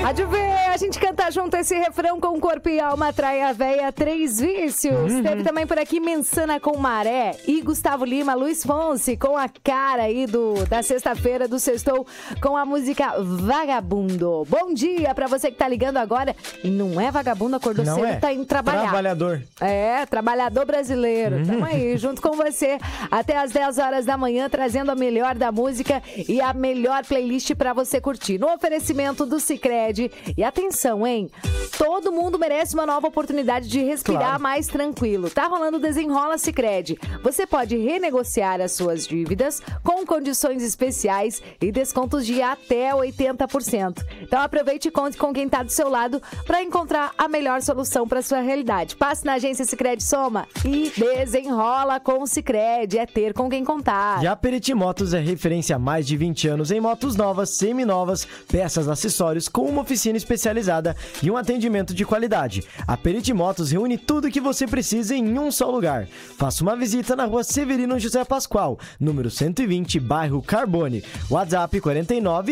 Rádio V, a gente canta junto esse refrão com corpo e alma, atrai a véia, 3 vícios. Teve também por aqui Mensana com Maré e Gustavo Lima, Luiz Fonsi com a cara aí da sexta-feira do Sextou com a música Vagabundo. Bom dia pra você que tá ligando agora e não é vagabundo, acordou cedo e tá indo trabalhar. Trabalhador. É, trabalhador brasileiro. Tamo aí, junto com você até às 10 horas da manhã, trazendo a melhor da música e a melhor playlist pra você curtir. No oferecimento do Sicredi. E atenção, hein? Todo mundo merece uma nova oportunidade de respirar mais tranquilo. Tá rolando o Desenrola Sicredi. Você pode renegociar as suas dívidas com condições especiais e descontos de até 80%. Então aproveite e conte com quem tá do seu lado para encontrar a melhor solução para sua realidade. Passe na agência Sicredi Soma e desenrola com o Sicredi. É ter com quem contar. E a Periti Motos é referência há mais de 20 anos em motos novas, seminovas, peças, acessórios, com uma oficina especializada e um atendimento de qualidade. A Periti Motos reúne tudo o que você precisa em um só lugar. Faça uma visita na rua Severino José Pascoal, número 120, bairro Carbone. WhatsApp 49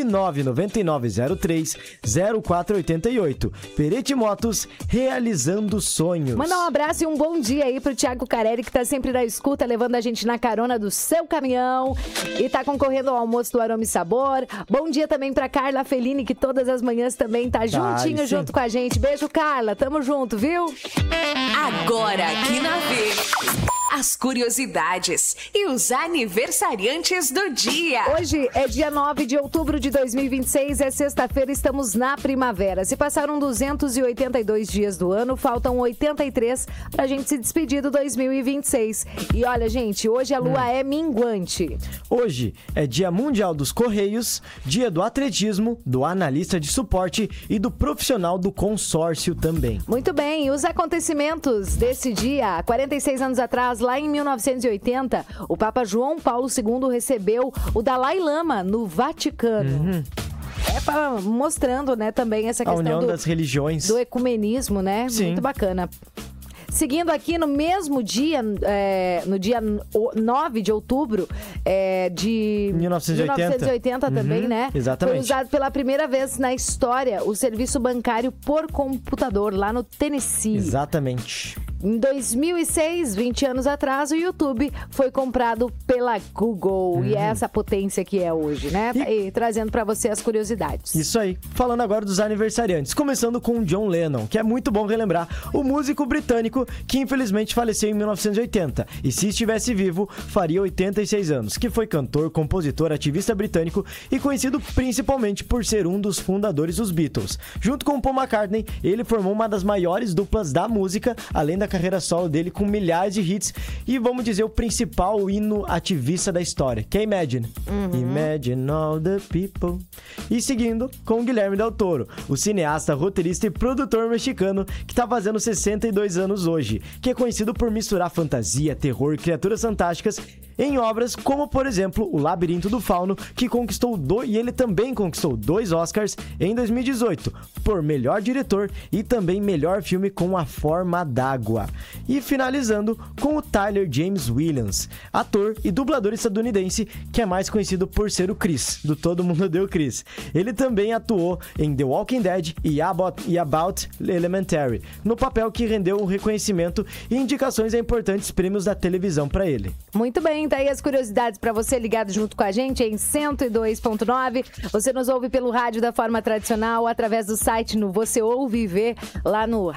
99903 0488. Periti Motos, realizando sonhos. Manda um abraço e um bom dia aí pro Thiago Carelli, que tá sempre na escuta, levando a gente na carona do seu caminhão e tá concorrendo ao almoço do Aroma e Sabor. Bom dia também pra Carla Fellini, que todas as manhãs também tá juntinho junto com a gente. Beijo, Carla. Tamo junto, viu? Agora aqui na V, as curiosidades e os aniversariantes do dia. Hoje é dia 9 de outubro de 2026, é sexta-feira, estamos na primavera. Se passaram 282 dias do ano, faltam 83 pra gente se despedir do 2026. E olha, gente, hoje a lua é minguante. Hoje é dia mundial dos Correios, dia do atletismo, do analista de suporte e do profissional do consórcio também. Muito bem, os acontecimentos desse dia, 46 anos atrás, lá em 1980, o Papa João Paulo II recebeu o Dalai Lama no Vaticano. Mostrando, né, também essa questão união das religiões, do ecumenismo, né? Sim. Muito bacana. Seguindo aqui no mesmo dia, no dia 9 de outubro de 1980 também, né? Exatamente. Foi usado pela primeira vez na história o serviço bancário por computador lá no Tennessee. Exatamente. Em 2006, 20 anos atrás, o YouTube foi comprado pela Google. E é essa potência que é hoje, né? E trazendo pra você as curiosidades. Isso aí. Falando agora dos aniversariantes. Começando com John Lennon, que é muito bom relembrar o músico britânico que infelizmente faleceu em 1980. E se estivesse vivo, faria 86 anos. Que foi cantor, compositor, ativista britânico e conhecido principalmente por ser um dos fundadores dos Beatles. Junto com Paul McCartney, ele formou uma das maiores duplas da música, além da carreira solo dele com milhares de hits e, vamos dizer, o principal hino ativista da história, que é Imagine. Imagine all the people. E seguindo com Guilherme Del Toro, o cineasta, roteirista e produtor mexicano que está fazendo 62 anos hoje, que é conhecido por misturar fantasia, terror e criaturas fantásticas em obras como, por exemplo, O Labirinto do Fauno, que conquistou e ele também conquistou 2 Oscars em 2018, por melhor diretor e também melhor filme com A Forma d'Água. E finalizando com o Tyler James Williams, ator e dublador estadunidense que é mais conhecido por ser o Chris, do Todo Mundo Odeia o Chris. Ele também atuou em The Walking Dead e About Elementary, no papel que rendeu um reconhecimento e indicações a importantes prêmios da televisão para ele. Muito bem, tá aí as curiosidades para você ligado junto com a gente em 102.9. Você nos ouve pelo rádio da forma tradicional, através do site no Você Ouve e Vê, lá no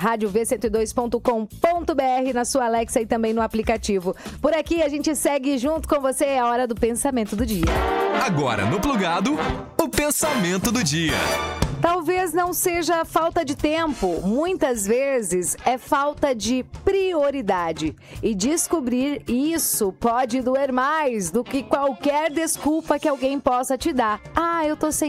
radioV102.com.br, na sua Alexa e também no aplicativo. Por aqui a gente segue junto com você, é a hora do pensamento do dia. Agora no Plugado, o pensamento do dia. Talvez não seja falta de tempo, muitas vezes é falta de prioridade. E descobrir isso pode doer mais do que qualquer desculpa que alguém possa te dar. Ah, eu tô sem